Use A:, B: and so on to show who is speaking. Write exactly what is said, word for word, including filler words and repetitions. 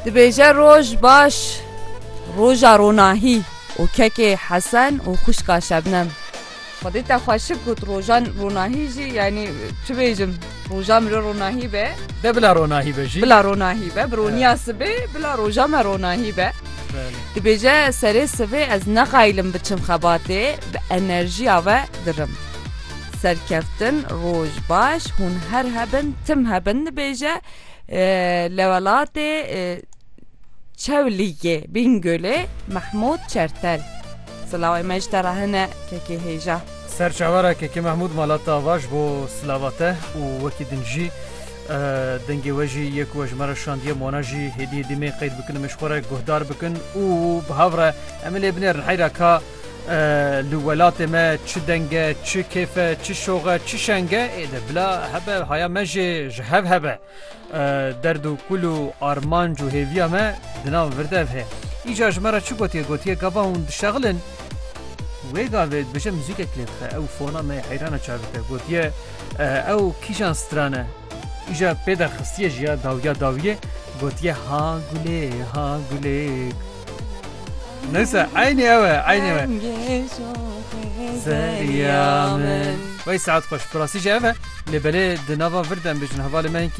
A: Dibêje roj baş, roja ronahî û kekê Hesen û xwişka Şebnem. Xwedê te xweşik got rojan ronahî jî yanî çi bêjim roja mirê ronahî be.
B: De bila ronahî be jî.
A: Bila ronahî be, bi roniya sibê bila roja me ronahî be. Dibêje serê sivê ez nexayilim biçim xebatê, bi enerjiya we dirim. Serkeftin, roj baş, hûn her hebin, tim hebin dibêje li welatê Çewlîgê Bîngölê Mehmûd Çertel. Silawê me ji te re hene kekê hêja.
B: Serçavara kekê Mehmûd malata baş bo silava te û wekî din jî dengê we jî yek we ji me re şandiye wana jî hêdiyê dîmê qeyd bikin min ji xwe re guhdar bikin û bi hev re em ê lê binêrin heyra ka li welatê me çi denge, çi kêfe, çi şoxe, çi şenge ê de bila hebe haya me jê ji hev hebe. Derd û kul û armanc û hêviya me di nav virdev heye. Îja ji me re çi gotiye gotiye gava hûn dişexilin wê gavê dibêje muzîkek lê dixe ew fona me heyrana çavite gotiye ew kîjan strane îja pê derxistiye jî ya dawiya dawiye gotiye ha gulê ha gulê. Neyse aynı ev aynı ev. Seriya min. Vay saat xoş. Pirasî ji ev e lê belê di nava virden bêjin hevalê me